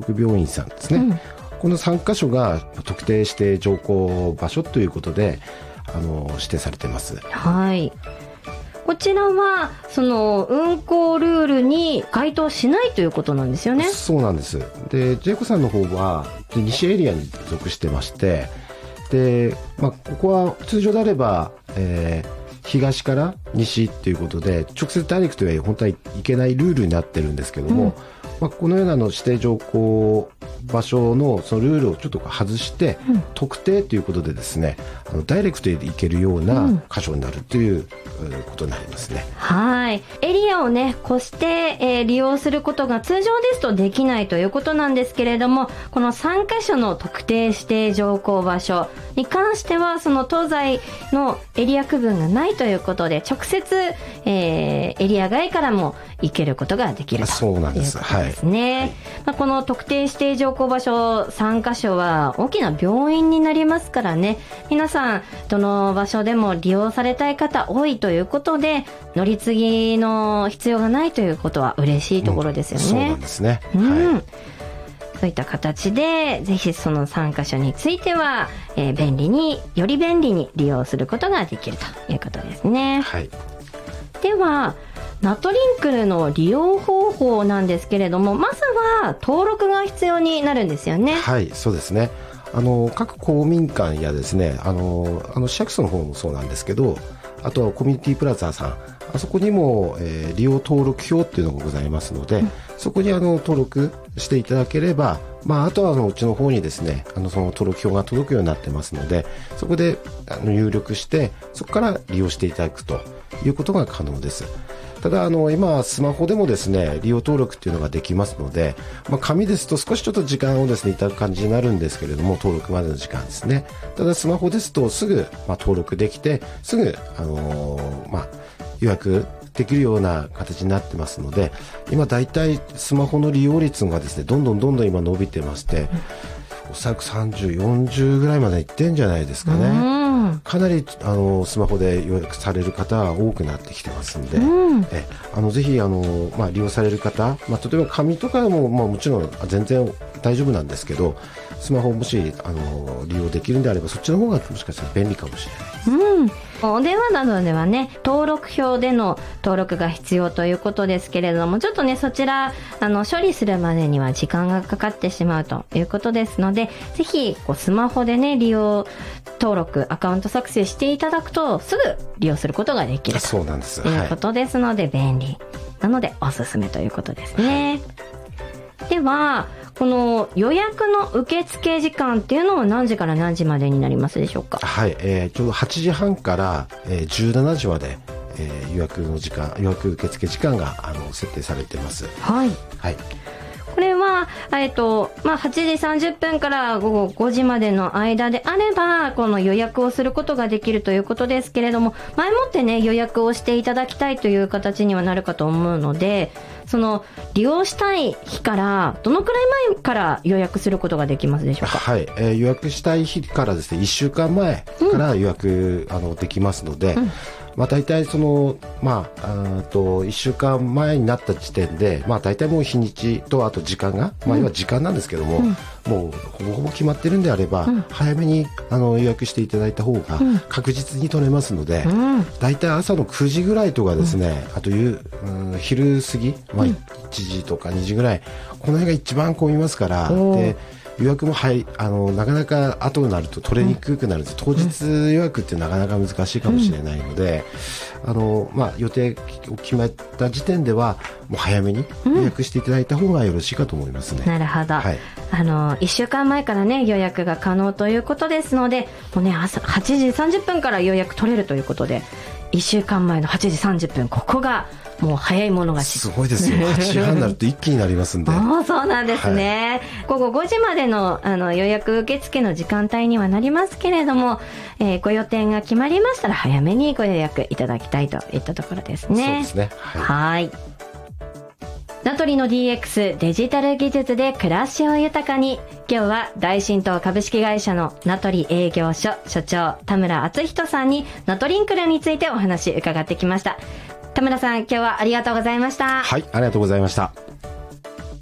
属病院さんですね、この3カ所が特定指定乗降場所ということで指定されています。 はい。こちらはその運行ルールに該当しないということなんですよね。 そうなんです。で、ジェイコさんの方は西エリアに属してまして、で、ここは通常であれば、東から西っていうことで直接ダイレクトへ本当はいけないルールになってるんですけども、このような指定乗降場所のそのルールをちょっと外して、特定ということでですね、ダイレクトで行けるような箇所になるということになりますね。 はい。エリアをね越して、利用することが通常ですとできないということなんですけれども、この3カ所の特定指定乗降場所に関してはその東西のエリア区分がないということで直接、エリア外からも行けることができるということですね。この特定指定乗降場所3カ所は大きな病院になりますからね、皆さんどの場所でも利用されたい方多いということで、乗り継ぎの必要がないということは嬉しいところですよね。 そうなんですね。 そういった形でぜひその3カ所については、より便利に利用することができるということですね。ではナトリンクルの利用方法なんですけれども、まずは登録が必要になるんですよね。 はい、そうですね。各公民館やですね、市役所の方もそうなんですけど、あとはコミュニティプラザさん、あそこにも、利用登録表っていうのがございますので、そこに登録していただければ、あとはうちの方にですね、その登録表が届くようになってますので、そこで入力してそこから利用していただくということが可能です。ただ今スマホでもですね利用登録っていうのができますので、紙ですと少しちょっと時間をですねいただく感じになるんですけれども、登録までの時間ですね。ただスマホですとすぐ、登録できてすぐ、予約できるような形になってますので、今だいたいスマホの利用率がですねどんどん今伸びてまして、おそらく30、40ぐらいまでいってんじゃないですかね。かなりスマホで予約される方は多くなってきてますんで、ぜひ利用される方、例えば紙とかも、もちろん全然大丈夫なんですけど、スマホをもし利用できるんであればそっちの方がもしかしたら便利かもしれないです。 お電話などではね登録表での登録が必要ということですけれども、ちょっとねそちら処理するまでには時間がかかってしまうということですので、ぜひスマホでね利用登録アカウント作成していただくとすぐ利用することができるということですので、便利なのでおすすめということですね。ではこの予約の受付時間っていうのは何時から何時までになりますでしょうか。 はい、ちょうど8時半から、17時まで、予約受付時間が設定されています。これは、8時30分から午後5時までの間であればこの予約をすることができるということですけれども、前もってね予約をしていただきたいという形にはなるかと思うので、その利用したい日からどのくらい前から予約することができますでしょうか。 予約したい日からですね1週間前から予約、できますので、大体1週間前になった時点で、大体もう日にちとあと時間が、要は時間なんですけども、もうほぼほぼ決まってるんであれば、早めに予約していただいた方が確実に取れますので、大体朝の9時ぐらいとかですね、あと昼過ぎ、1時とか2時ぐらい、この辺が一番混みますから、で予約もなかなか後になると取れにくくなるんです。当日予約ってなかなか難しいかもしれないので、予定を決めた時点ではもう早めに予約していただいた方がよろしいかと思いますね。 なるほど、1週間前からね予約が可能ということですので、もうね朝8時30分から予約取れるということで、1週間前の8時30分、ここがもう早い者勝ち。 すごいですよ。8時半になると一気になりますんで。 そうなんですね。午後5時までの予約受付の時間帯にはなりますけれども、ご予定が決まりましたら早めにご予約いただきたいといったところですね。 そうですね。 ナトリの DX デジタル技術で暮らしを豊かに。今日は大新東株式会社のナトリ営業所所長田村敦人さんにナトリンクルについてお話伺ってきました。田村さん、今日はありがとうございました。 はい、ありがとうございました。